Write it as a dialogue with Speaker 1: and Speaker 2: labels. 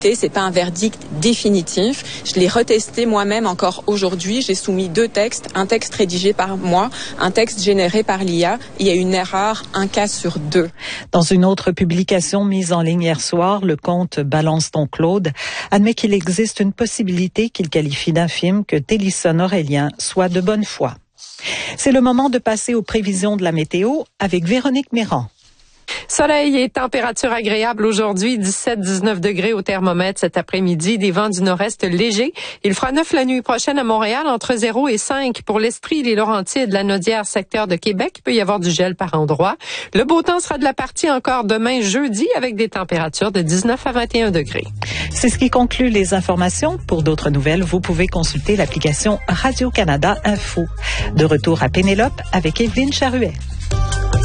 Speaker 1: C'est pas un verdict définitif. Je l'ai retesté moi-même encore aujourd'hui. J'ai soumis 2 textes, un texte rédigé par moi, un texte généré par l'IA. Il y a une erreur, un cas sur 2.
Speaker 2: Dans une autre publication mise en ligne hier soir, le compte Balance ton Claude admet qu'il existe une possibilité qu'il qualifie d'infime que Télisson Aurélien soit de bonne foi. C'est le moment de passer aux prévisions de la météo avec Véronique Méran.
Speaker 3: Soleil et température agréable aujourd'hui, 17-19 degrés au thermomètre cet après-midi, des vents du nord-est légers. Il fera 9 la nuit prochaine à Montréal, entre 0 et 5 pour l'Estrie, les Laurentides, la Naudière, secteur de Québec. Il peut y avoir du gel par endroit. Le beau temps sera de la partie encore demain jeudi avec des températures de 19 à 21 degrés.
Speaker 2: C'est ce qui conclut les informations. Pour d'autres nouvelles, vous pouvez consulter l'application Radio-Canada Info. De retour à Pénélope avec Evelyne Charuet.